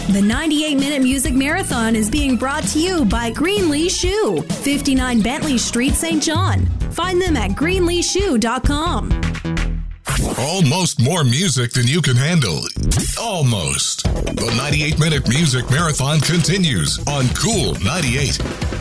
The 98-minute music marathon is being brought to you by Greenlee Shoe, 59 Bentley Street, St. John. Find them at greenleeshoe.com. Almost more music than you can handle. Almost. The 98-minute music marathon continues on Cool 98.